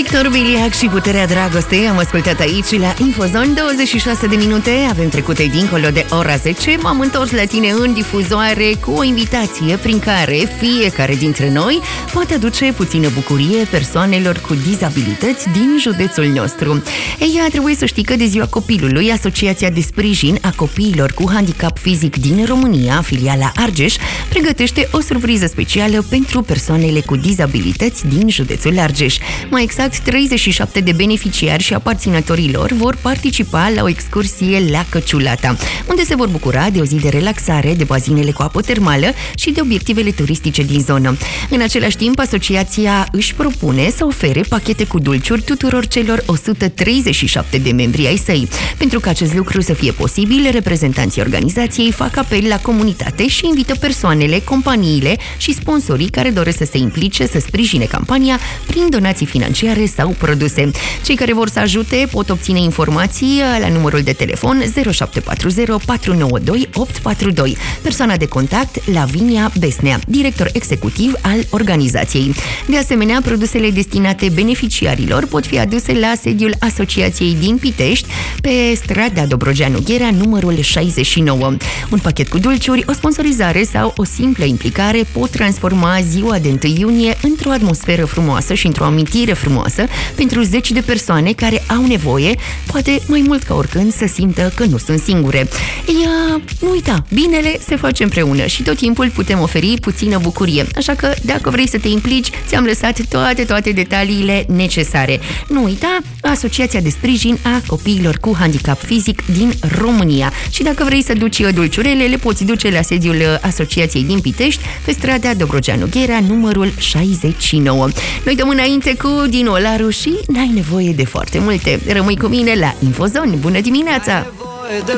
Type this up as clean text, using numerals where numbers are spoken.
Victor Biliac și Puterea Dragostei am ascultat aici la Infozon. 26 de minute, avem trecute dincolo de ora 10. M-am întors la tine în difuzoare cu o invitație prin care fiecare dintre noi poate aduce puțină bucurie persoanelor cu dizabilități din județul nostru. Ei, trebuie să știi că de Ziua Copilului, Asociația de Sprijin a Copiilor cu Handicap Fizic din România, filiala Argeș, pregătește o surpriză specială pentru persoanele cu dizabilități din județul Argeș. Mai exact, 37 de beneficiari și aparținătorii lor vor participa la o excursie la Căciulata, unde se vor bucura de o zi de relaxare, de bazinele cu apă termală și de obiectivele turistice din zonă. În același timp, asociația își propune să ofere pachete cu dulciuri tuturor celor 137 de membri ai săi. Pentru că acest lucru să fie posibil, reprezentanții organizației fac apel la comunitate și invită persoanele, companiile și sponsorii care doresc să se implice să sprijine campania prin donații financiare sau produse. Cei care vor să ajute pot obține informații la numărul de telefon 0740 492 842. Persoana de contact, Lavinia Besnea, director executiv al organizației. De asemenea, produsele destinate beneficiarilor pot fi aduse la sediul asociației din Pitești, pe strada Dobrogeanu Gherea, numărul 69. Un pachet cu dulciuri, o sponsorizare sau o simplă implicare pot transforma ziua de 1 iunie într-o atmosferă frumoasă și într-o amintire frumoasă pentru zeci de persoane care au nevoie, poate mai mult ca oricând, să simtă că nu sunt singure. Nu uita, binele se face împreună și tot timpul putem oferi puțină bucurie. Așa că, dacă vrei să te implici, ți-am lăsat toate detaliile necesare. Nu uita, Asociația de Sprijin a Copiilor cu Handicap Fizic din România. Și dacă vrei să duci dulciurele, le poți duce la sediul asociației din Pitești, pe strada Dobrogeanu Gherea, numărul 69. Noi dăm înainte cu Dino Laru și N-ai nevoie de foarte multe. Rămâi cu mine la Infozon. Bună dimineața!